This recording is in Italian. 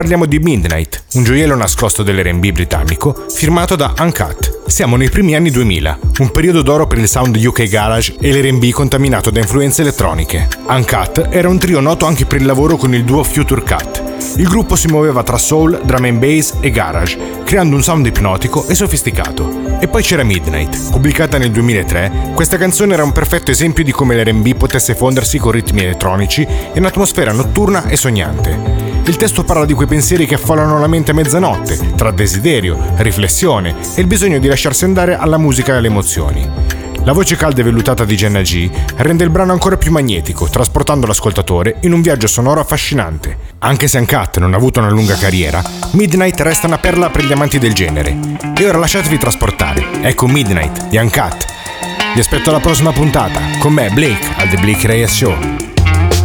Parliamo di Midnight, un gioiello nascosto dell'R&B britannico, firmato da Uncut. Siamo nei primi anni 2000, un periodo d'oro per il sound UK garage e l'R&B contaminato da influenze elettroniche. Uncut era un trio noto anche per il lavoro con il duo Future Cut. Il gruppo si muoveva tra soul, drum and bass e garage, creando un sound ipnotico e sofisticato. E poi c'era Midnight, pubblicata nel 2003. Questa canzone era un perfetto esempio di come l'R&B potesse fondersi con ritmi elettronici e un'atmosfera notturna e sognante. Il testo parla di quei pensieri che affollano la mente a mezzanotte, tra desiderio, riflessione e il bisogno di lasciarsi andare alla musica e alle emozioni. La voce calda e vellutata di Jenna G rende il brano ancora più magnetico, trasportando l'ascoltatore in un viaggio sonoro affascinante. Anche se Uncut non ha avuto una lunga carriera, Midnight resta una perla per gli amanti del genere. E ora lasciatevi trasportare. Ecco Midnight di Uncut. Vi aspetto alla prossima puntata, con me Blake al The Blake Reyes Show.